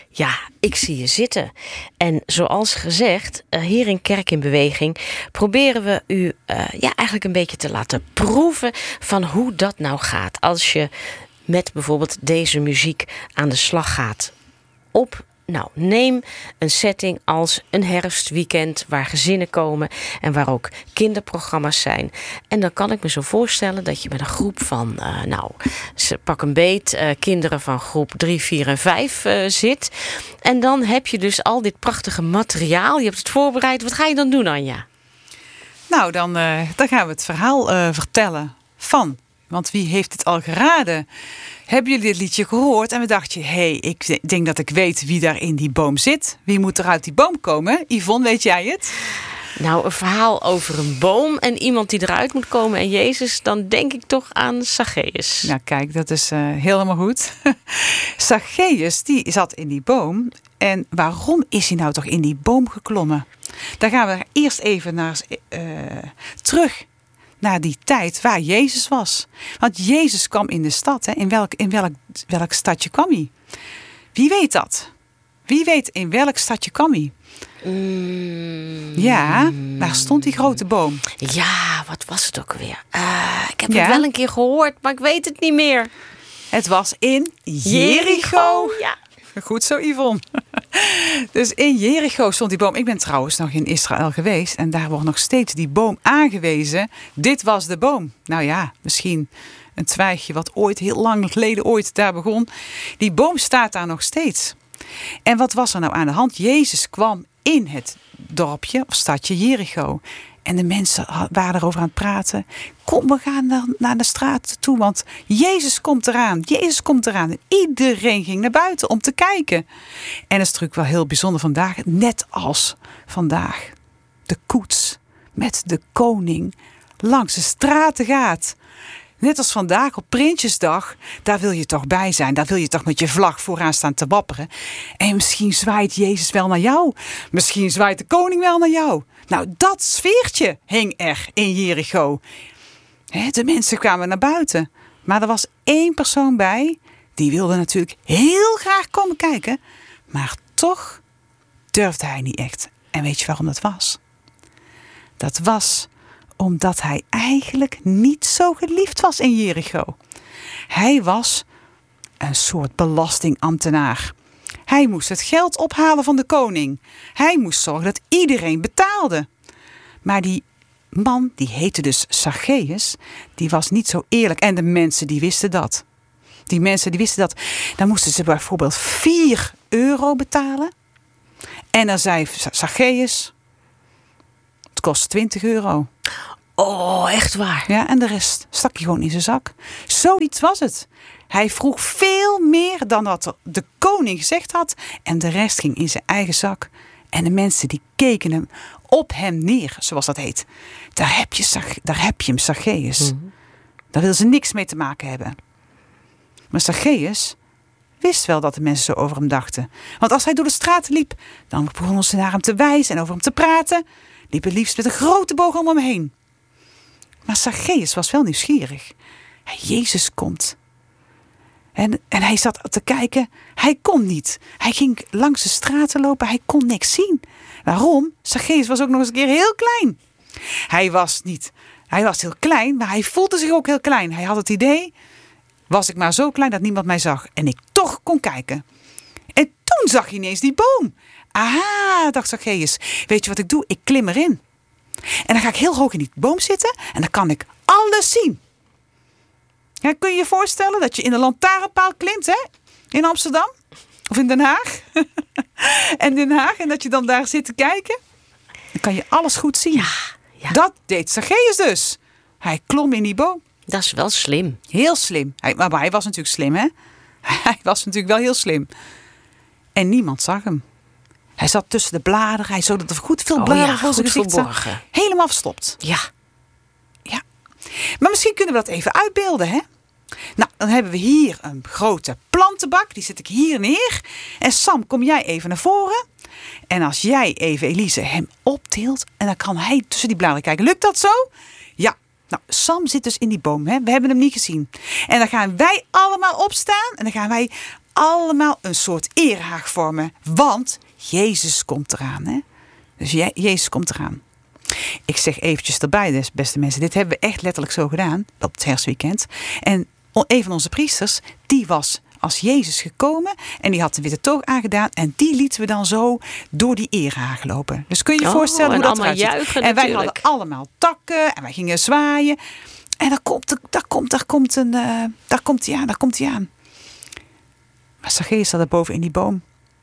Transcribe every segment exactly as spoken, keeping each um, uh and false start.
Ja, ik zie je zitten. En zoals gezegd, uh, hier in Kerk in Beweging proberen we u uh, ja, eigenlijk een beetje te laten proeven van hoe dat nou gaat. Als je met bijvoorbeeld deze muziek aan de slag gaat. Op, nou, neem een setting als een herfstweekend waar gezinnen komen en waar ook kinderprogramma's zijn. En dan kan ik me zo voorstellen dat je met een groep van, uh, nou, pak een beet, uh, kinderen van groep drie, vier en vijf uh, zit. En dan heb je dus al dit prachtige materiaal. Je hebt het voorbereid. Wat ga je dan doen, Anja? Nou, dan, uh, dan gaan we het verhaal uh, vertellen van. Want wie heeft het al geraden? Hebben jullie dit liedje gehoord? En we dachten, hé, hey, ik denk dat ik weet wie daar in die boom zit. Wie moet er uit die boom komen? Yvonne, weet jij het? Nou, een verhaal over een boom en iemand die eruit moet komen en Jezus, dan denk ik toch aan Zacchaeus. Nou kijk, dat is uh, helemaal goed. Zacchaeus, die zat in die boom. En waarom is hij nou toch in die boom geklommen? Daar gaan we eerst even naar, uh, terug naar die tijd waar Jezus was. Want Jezus kwam in de stad. Hè? In, welk, in welk, welk stadje kwam hij? Wie weet dat? Wie weet in welk stadje kwam hij? Mm. Ja, daar stond die grote boom. Ja, wat was het ook weer? Uh, ik heb ja. het wel een keer gehoord, maar ik weet het niet meer. Het was in Jericho. Jericho, ja. Goed zo, Yvonne. Dus in Jericho stond die boom. Ik ben trouwens nog in Israël geweest. En daar wordt nog steeds die boom aangewezen. Dit was de boom. Nou ja, misschien een twijgje wat ooit, heel lang geleden ooit daar begon. Die boom staat daar nog steeds. En wat was er nou aan de hand? Jezus kwam in het dorpje of stadje Jericho. En de mensen waren erover aan het praten. Kom, we gaan naar de straat toe, want Jezus komt eraan. Jezus komt eraan. En iedereen ging naar buiten om te kijken. En dat is natuurlijk wel heel bijzonder vandaag. Net als vandaag de koets met de koning langs de straten gaat. Net als vandaag op Prinsjesdag, daar wil je toch bij zijn. Daar wil je toch met je vlag vooraan staan te wapperen. En misschien zwaait Jezus wel naar jou. Misschien zwaait de koning wel naar jou. Nou, dat sfeertje hing er in Jericho. De mensen kwamen naar buiten. Maar er was één persoon bij, die wilde natuurlijk heel graag komen kijken. Maar toch durfde hij niet echt. En weet je waarom dat was? Dat was omdat hij eigenlijk niet zo geliefd was in Jericho. Hij was een soort belastingambtenaar. Hij moest het geld ophalen van de koning. Hij moest zorgen dat iedereen betaalde. Maar die man, die heette dus Zacchaeus, die was niet zo eerlijk. En de mensen die wisten dat. Die mensen die wisten dat. Dan moesten ze bijvoorbeeld vier euro betalen. En dan zei Zacchaeus, het kost twintig euro. Oh, echt waar? Ja, en de rest stak hij gewoon in zijn zak. Zoiets was het. Hij vroeg veel meer dan wat de koning gezegd had. En de rest ging in zijn eigen zak. En de mensen die keken hem op hem neer, zoals dat heet. Daar heb je, daar heb je hem, Zacchaeus. Mm-hmm. Daar wil ze niks mee te maken hebben. Maar Zacchaeus wist wel dat de mensen zo over hem dachten. Want als hij door de straat liep, dan begonnen ze naar hem te wijzen en over hem te praten. Liep het liefst met een grote boog om hem heen. Maar Zacchaeus was wel nieuwsgierig. Jezus komt. En, en hij zat te kijken. Hij kon niet. Hij ging langs de straten lopen. Hij kon niks zien. Waarom? Zacchaeus was ook nog eens een keer heel klein. Hij was niet. Hij was heel klein, maar hij voelde zich ook heel klein. Hij had het idee, was ik maar zo klein dat niemand mij zag. En ik toch kon kijken. En toen zag hij ineens die boom. Aha, dacht Zacchaeus. Weet je wat ik doe? Ik klim erin. En dan ga ik heel hoog in die boom zitten. En dan kan ik alles zien. Ja, kun je je voorstellen dat je in de lantaarnpaal klimt, hè? In Amsterdam? Of in Den Haag? en Den Haag. En dat je dan daar zit te kijken. Dan kan je alles goed zien. Ja, ja. Dat deed Zacchaeus dus. Hij klom in die boom. Dat is wel slim. Heel slim. Hij, maar hij was natuurlijk slim, hè? Hij was natuurlijk wel heel slim. En niemand zag hem. Hij zat tussen de bladeren. Hij zodat er goed veel bladeren oh ja, voor zijn gezicht verborgen. Helemaal verstopt. Ja. Ja. Maar misschien kunnen we dat even uitbeelden, hè? Nou, dan hebben we hier een grote plantenbak. Die zet ik hier neer. En Sam, kom jij even naar voren. En als jij even, Elise, hem optilt. En dan kan hij tussen die bladeren kijken. Lukt dat zo? Ja. Nou, Sam zit dus in die boom. Hè? We hebben hem niet gezien. En dan gaan wij allemaal opstaan. En dan gaan wij allemaal een soort erehaag vormen. Want Jezus komt eraan. Hè? Dus Je- Jezus komt eraan. Ik zeg eventjes erbij, dus, beste mensen. Dit hebben we echt letterlijk zo gedaan. Op het herfstweekend. En een van onze priesters, die was als Jezus gekomen. En die had de witte toog aangedaan. En die lieten we dan zo door die erehaag lopen. Dus kun je je Oh, voorstellen en hoe dat allemaal eruit ziet. juichen En wij natuurlijk. hadden allemaal takken. En wij gingen zwaaien. En daar komt, daar komt, daar komt een, uh, daar komt hij aan, daar komt hij aan. Maar Zacchaeus zat er boven in die boom.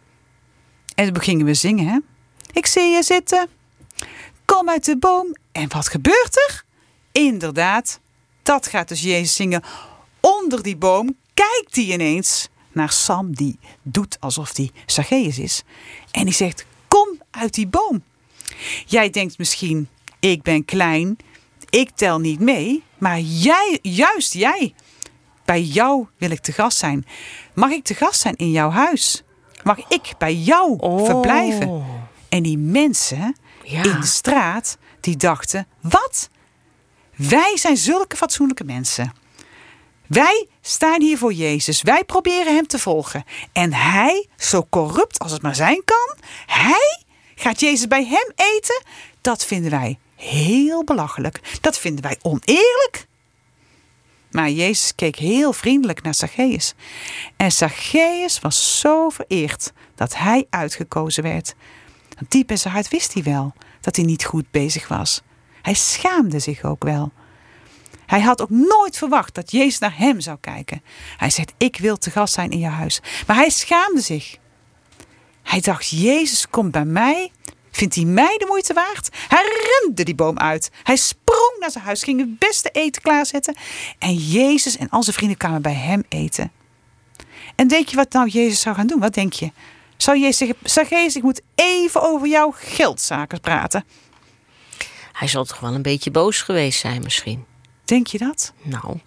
En toen gingen we zingen, hè. Ik zie je zitten. Kom uit de boom. En wat gebeurt er? Inderdaad, dat gaat dus Jezus zingen. Onder die boom kijkt hij ineens naar Sam. Die doet alsof hij Zacchaeus is. En die zegt, kom uit die boom. Jij denkt misschien, ik ben klein. Ik tel niet mee. Maar jij, juist jij. Bij jou wil ik te gast zijn. Mag ik te gast zijn in jouw huis? Mag ik bij jou Oh. verblijven? En die mensen Ja. in de straat, die dachten, wat? Wij zijn zulke fatsoenlijke mensen. Wij staan hier voor Jezus. Wij proberen hem te volgen. En hij, zo corrupt als het maar zijn kan, hij gaat Jezus bij hem eten? Dat vinden wij heel belachelijk. Dat vinden wij oneerlijk. Maar Jezus keek heel vriendelijk naar Zacchaeus. En Zacchaeus was zo vereerd dat hij uitgekozen werd. Want diep in zijn hart wist hij wel dat hij niet goed bezig was. Hij schaamde zich ook wel. Hij had ook nooit verwacht dat Jezus naar hem zou kijken. Hij zegt, ik wil te gast zijn in je huis. Maar hij schaamde zich. Hij dacht, Jezus komt bij mij. Vindt hij mij de moeite waard? Hij rende die boom uit. Hij sprong naar zijn huis, ging het beste eten klaarzetten. En Jezus en al zijn vrienden kwamen bij hem eten. En denk je wat nou Jezus zou gaan doen? Wat denk je? Zou Jezus zeggen, Zacchaeus, ik moet even over jouw geldzaken praten. Hij zal toch wel een beetje boos geweest zijn misschien. Denk je dat? Nou,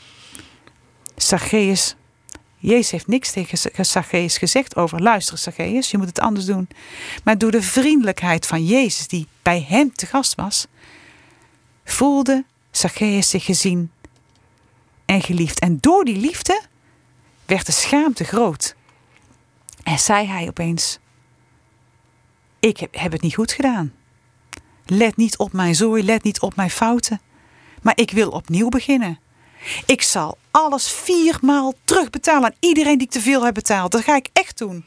Zacchaeus, Jezus heeft niks tegen Zacchaeus gezegd over, luister Zacchaeus, je moet het anders doen. Maar door de vriendelijkheid van Jezus die bij hem te gast was, voelde Zacchaeus zich gezien en geliefd. En door die liefde werd de schaamte groot. En zei hij opeens, ik heb, heb het niet goed gedaan. Let niet op mijn zooi, let niet op mijn fouten. Maar ik wil opnieuw beginnen. Ik zal alles viermaal terugbetalen aan iedereen die ik te veel heb betaald. Dat ga ik echt doen.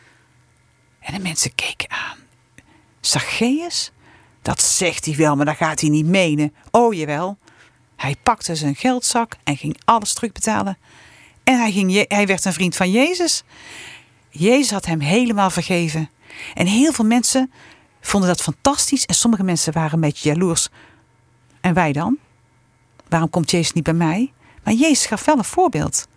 En de mensen keken aan. Zacchaeus? Dat zegt hij wel, maar dat gaat hij niet menen. Oh jawel. Hij pakte zijn geldzak en ging alles terugbetalen. En hij, ging, hij werd een vriend van Jezus. Jezus had hem helemaal vergeven. En heel veel mensen vonden dat fantastisch. En sommige mensen waren een beetje jaloers. En wij dan? Waarom komt Jezus niet bij mij? Maar Jezus gaf wel een voorbeeld.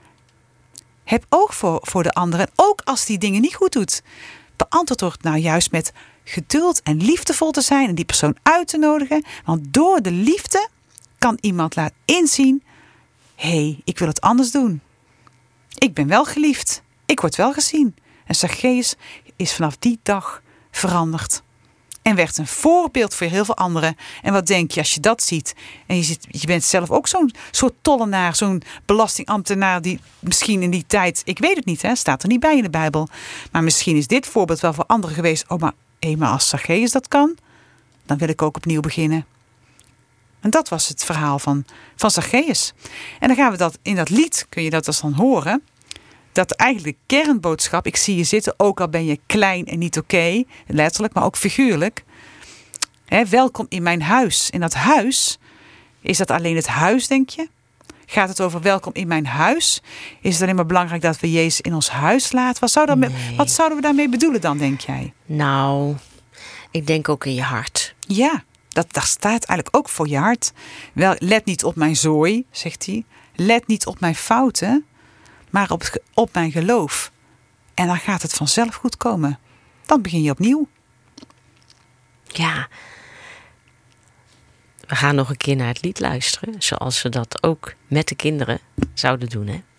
Heb oog voor, voor de anderen. Ook als die dingen niet goed doet. Beantwoord toch nou juist met geduld en liefdevol te zijn. En die persoon uit te nodigen. Want door de liefde kan iemand laten inzien. Hé, hey, ik wil het anders doen. Ik ben wel geliefd. Ik word wel gezien. En Zacchaeus is vanaf die dag veranderd. En werd een voorbeeld voor heel veel anderen. En wat denk je als je dat ziet? En je, zit, je bent zelf ook zo'n soort tollenaar, zo'n belastingambtenaar die misschien in die tijd, ik weet het niet, hè, staat er niet bij in de Bijbel. Maar misschien is dit voorbeeld wel voor anderen geweest. Oh, maar, hey, maar als Zacchaeus dat kan, dan wil ik ook opnieuw beginnen. En dat was het verhaal van, van Zacchaeus. En dan gaan we dat in dat lied, kun je dat dus dan horen. Dat eigenlijk de kernboodschap, ik zie je zitten, ook al ben je klein en niet oké, okay, letterlijk, maar ook figuurlijk. Hè, welkom in mijn huis. In dat huis, is dat alleen het huis, denk je? Gaat het over welkom in mijn huis? Is het alleen maar belangrijk dat we Jezus in ons huis laten? Wat, zou nee. wat zouden we daarmee bedoelen dan, denk jij? Nou, ik denk ook in je hart. Ja, dat, dat staat eigenlijk ook voor je hart. Wel, let niet op mijn zooi, zegt hij. Let niet op mijn fouten. Maar op, op mijn geloof. En dan gaat het vanzelf goed komen. Dan begin je opnieuw. Ja. We gaan nog een keer naar het lied luisteren. Zoals we dat ook met de kinderen zouden doen, hè?